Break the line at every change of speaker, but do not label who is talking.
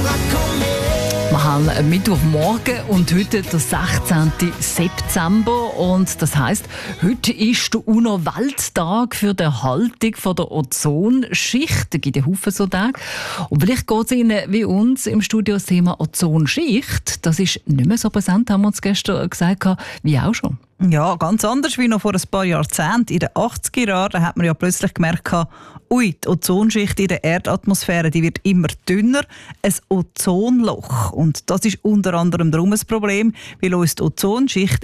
Wir haben Mittwochmorgen und heute der 16. September. Und das heisst, heute ist der UNO-Welttag für die Erhaltung von der Ozonschicht. Da gibt es Haufen so Tage. Und vielleicht geht es Ihnen wie uns im Studio das Thema Ozonschicht. Das ist nicht mehr so präsent, haben wir uns gestern gesagt, wie auch schon.
Ja, ganz anders wie noch vor ein paar Jahrzehnten. In den 80er Jahren hat man ja plötzlich gemerkt, die Ozonschicht in der Erdatmosphäre die wird immer dünner. Ein Ozonloch. Und das ist unter anderem darum ein Problem, weil uns die Ozonschicht